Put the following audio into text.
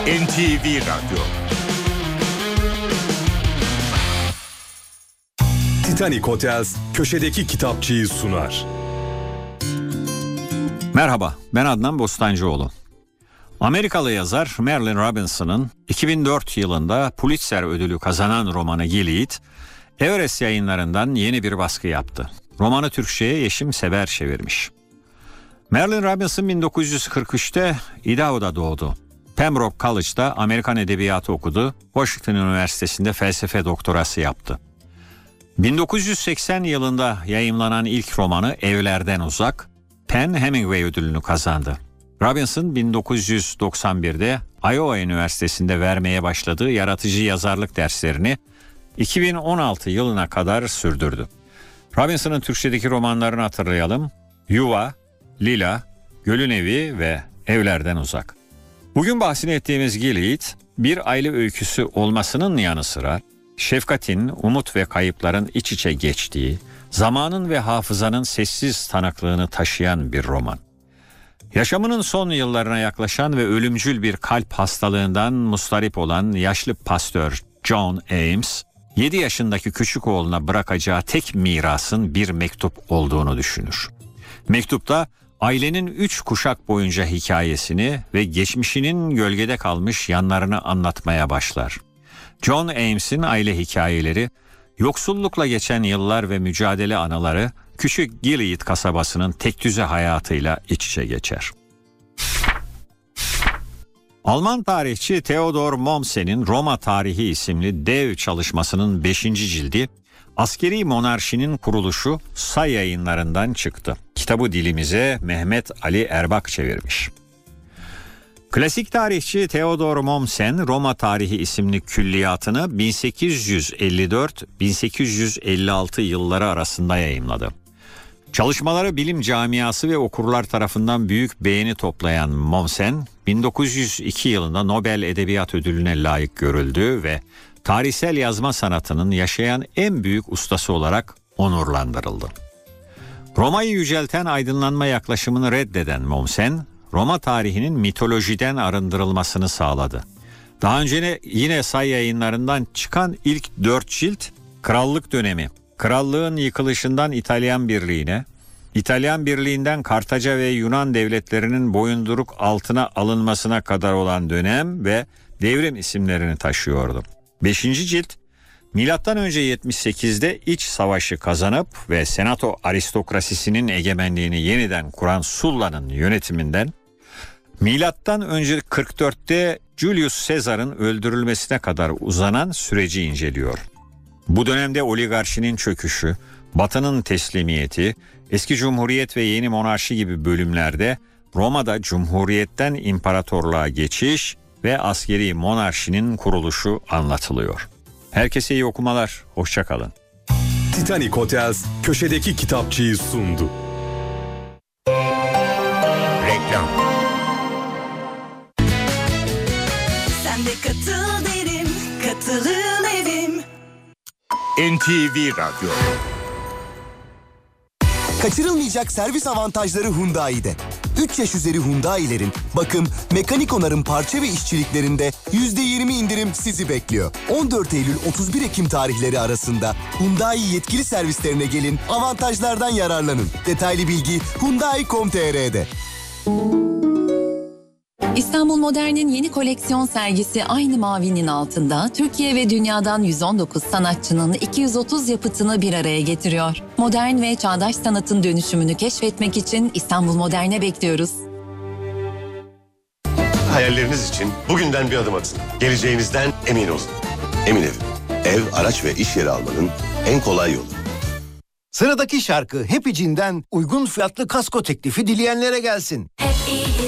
NTV Radyo. Titanic Hotels köşedeki kitapçıyı sunar. Merhaba, ben Adnan Bostancıoğlu. Amerikalı yazar Marilynne Robinson'ın 2004 yılında Pulitzer ödülü kazanan romanı Gilead, Everest Yayınları'ndan yeni bir baskı yaptı. Romanı Türkçe'ye Yeşim Sever çevirmiş. Marilynne Robinson 1943'te Idaho'da doğdu. Pembroke College'da Amerikan Edebiyatı okudu. Washington Üniversitesi'nde felsefe doktorası yaptı. 1980 yılında yayımlanan ilk romanı Evlerden Uzak, PEN Hemingway ödülünü kazandı. Robinson 1991'de Iowa Üniversitesi'nde vermeye başladığı yaratıcı yazarlık derslerini 2016 yılına kadar sürdürdü. Robinson'ın Türkçedeki romanlarını hatırlayalım. Yuva, Lila, Gölün Evi ve Evlerden Uzak. Bugün bahsini ettiğimiz Gilead, bir aile öyküsü olmasının yanı sıra şefkatin, umut ve kayıpların iç içe geçtiği, zamanın ve hafızanın sessiz tanıklığını taşıyan bir roman. Yaşamının son yıllarına yaklaşan ve ölümcül bir kalp hastalığından mustarip olan yaşlı pastör John Ames, 7 yaşındaki küçük oğluna bırakacağı tek mirasın bir mektup olduğunu düşünür. Mektupta ailenin 3 kuşak boyunca hikayesini ve geçmişinin gölgede kalmış yanlarını anlatmaya başlar. John Ames'in aile hikayeleri, yoksullukla geçen yıllar ve mücadele anıları küçük Gilead kasabasının tekdüze hayatıyla iç içe geçer. Alman tarihçi Theodor Mommsen'in Roma Tarihi isimli dev çalışmasının 5. cildi, askeri monarşinin kuruluşu Say Yayınları'ndan çıktı. Kitabı dilimize Mehmet Ali Erbak çevirmiş. Klasik tarihçi Theodor Mommsen, Roma Tarihi isimli külliyatını 1854-1856 yılları arasında yayımladı. Çalışmaları bilim camiası ve okurlar tarafından büyük beğeni toplayan Mommsen, 1902 yılında Nobel Edebiyat Ödülü'ne layık görüldü ve tarihsel yazma sanatının yaşayan en büyük ustası olarak onurlandırıldı. Roma'yı yücelten aydınlanma yaklaşımını reddeden Mommsen, Roma tarihinin mitolojiden arındırılmasını sağladı. Daha önce yine Say Yayınları'ndan çıkan ilk 4 cilt, Krallık dönemi, Krallığın yıkılışından İtalyan Birliği'ne, İtalyan Birliği'nden Kartaca ve Yunan devletlerinin boyunduruk altına alınmasına kadar olan dönem ve devrim isimlerini taşıyordu. 5. cilt, Milattan önce 78'de iç savaşı kazanıp ve senato aristokrasisinin egemenliğini yeniden kuran Sulla'nın yönetiminden, milattan önce 44'te Julius Caesar'ın öldürülmesine kadar uzanan süreci inceliyor. Bu dönemde oligarşinin çöküşü, Batı'nın teslimiyeti, eski cumhuriyet ve yeni monarşi gibi bölümlerde Roma'da cumhuriyetten imparatorluğa geçiş ve askeri monarşinin kuruluşu anlatılıyor. Herkese iyi okumalar, hoşça kalın. Titanic Hotels köşedeki kitapçıyı sundu. Reklam. Sen de katıl derim, katılın evim. NTV Radyo. Kaçırılmayacak servis avantajları Hyundai'de. 3 yaş üzeri Hyundai'lerin bakım, mekanik onarım parça ve işçiliklerinde %20 indirim sizi bekliyor. 14 Eylül 31 Ekim tarihleri arasında Hyundai yetkili servislerine gelin, avantajlardan yararlanın. Detaylı bilgi Hyundai.com.tr'de. İstanbul Modern'in yeni koleksiyon sergisi aynı mavinin altında Türkiye ve dünyadan 119 sanatçının 230 yapıtını bir araya getiriyor. Modern ve çağdaş sanatın dönüşümünü keşfetmek için İstanbul Modern'e bekliyoruz. Hayalleriniz için bugünden bir adım atın. Geleceğinizden emin olun. Emin Evim. Ev, araç ve iş yeri almanın en kolay yolu. Sıradaki şarkı Happy Jean'den uygun fiyatlı kasko teklifi dileyenlere gelsin.